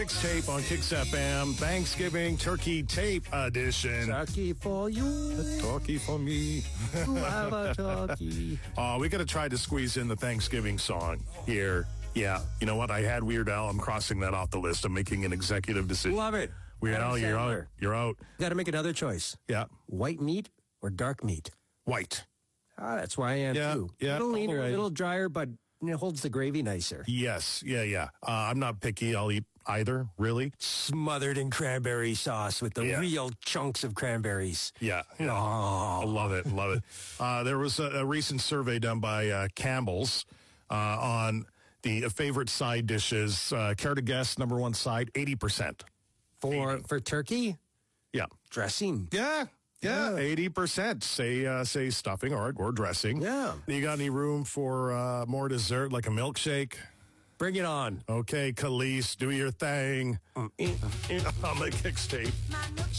Mixtape on Kicks FM, Thanksgiving Turkey Tape Edition. Turkey for you. Turkey for me. You have a turkey. We got to try to squeeze in the Thanksgiving song here. Yeah, you know what? I had Weird Al. I'm crossing that off the list. I'm making an executive decision. Love it. Weird Al, you're out. You're out. Got to make another choice. Yeah. White meat or dark meat? White. That's why I am too. Yeah. A little leaner, Right. a little drier, but it holds the gravy nicer. Yes. Yeah. I'm not picky. I'll eat either, really. Smothered in cranberry sauce with the real chunks of cranberries. Yeah. Oh. I love it. There was a recent survey done by Campbell's on the favorite side dishes. Care to guess, number one side? 80%. For turkey? Yeah. Dressing. Yeah. 80% say stuffing or dressing. Yeah. You got any room for more dessert, like a milkshake? Bring it on. Okay, Khalees, do your thing. On the Kicks tape.